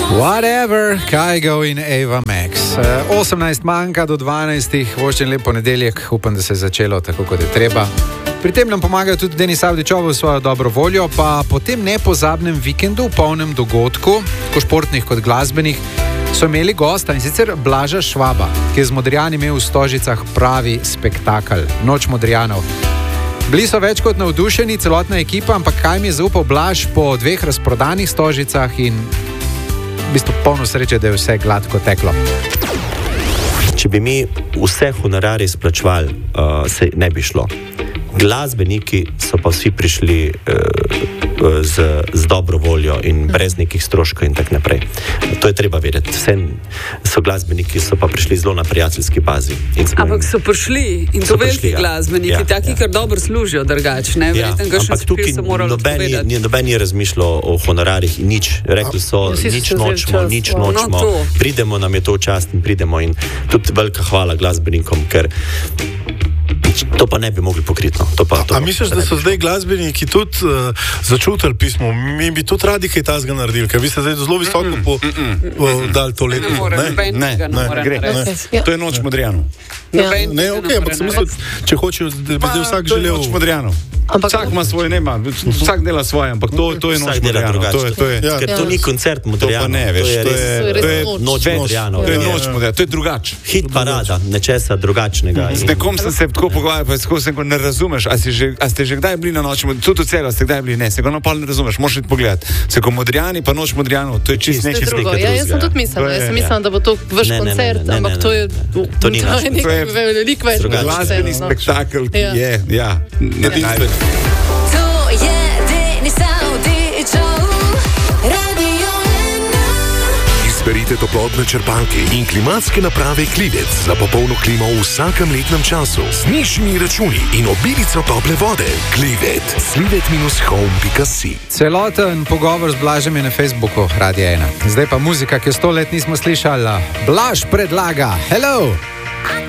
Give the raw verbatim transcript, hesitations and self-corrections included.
Whatever, Kygo in Ava Max. osemnajst manjka do dvanajstih, voščen lep ponedeljek, upam, da se je začelo tako, kot je treba. Pri tem nam pomagajo tudi Denis Avdićov v svojo dobro voljo, pa po tem nepozabnem vikendu, polnem dogodku, tako športnih kot glasbenih, so imeli gosta, in sicer Blaža Švaba, ki je z Modrijani imel v Stožicah pravi spektakel, Noč Modrijanov. Bili so več kot navdušeni, celotna ekipa, ampak kaj mi je zaupal Blaž po dveh razprodanih Stožicah in v bistvu polno sreče, da je vse gladko teklo. Če bi mi vse honorarje izplačevali, uh, se ne bi šlo. Glasbeniki so pa vsi prišli uh, z, z dobro voljo in brez nekih stroškov in tak naprej. To je treba vedeti. Vse so glasbeniki, so pa prišli zelo na prijateljski bazi. Ampak so prišli in to veliki ja. glasbeniki, ja, taki, ja. kar dobro služijo drugačne. Ja, ampak tukaj noben, noben je razmišljal o honorarjih in nič. Rekli so, A, nič nočemo, nič nočemo. No, pridemo, nam je to čast in pridemo. In tudi velika hvala glasbenikom, ker to pa ne bi mogli pokriti. No. To pa, to A misliš, da so zdaj glasbeniki tudi uh, začutili pismo? Mi bi tudi radi kaj tazga naredili, ker vi ste zdaj zelo visoko mm -mm, po, mm -mm, po dal to leto. Ne, ne, ne, ne, ne, gre. Ne. Ja. To je Noč Modrijanov. Ja. Ne, ok, ampak sem mislil, če hočejo, da bi zdaj vsak želel... Noč Modrijanov. Ampak vsak ima svoje, nema, vsak dela svoje, ampak to, to je Noč Modrijanov. To je, to je, ja. Ker to ni koncert Modrijanov. To pa ne, veš, to je, to je, to je Noč Modrijanov. To je Noč Modrijanov, to je drugače. Hit parada, nečesa drugačnega. Z nekom sem se tako pogovarjal, pa tako sem, ko ne razumeš, a, si že, a ste že kdaj bili na Noči Modrijanov, tudi v celo ste kdaj bili, ne, se ga no pa ne razumeš, moraš iti pogledati. Se ko Modrijani pa Noč Modrijanov, to je čist nekaj drugega. Ja, jaz sem tudi mislila, jaz sem mislila, da bo to vaš koncert, ampak to je to ni naš, to je veliko več. Glasbeni spektakel, ki je, ja, edinstven. Izberite toplotne črpalke in klimatske naprave Klivec za popolno klimo v vsakem letnem času z nižjimi računi in obilico tople vode. Klivet, slivet dash home pika si. Celoten pogovor z Blažem je na Facebooku Radia ena. Zdaj pa muzika, ki jo sto let nismo slišali. Blaž predlaga. Hello!